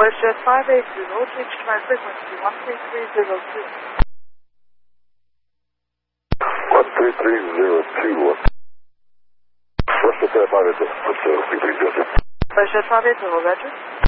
WestJet 580, change to my frequency 13302. 13302. WestJet 580, let's repeat this. WestJet 580, roger.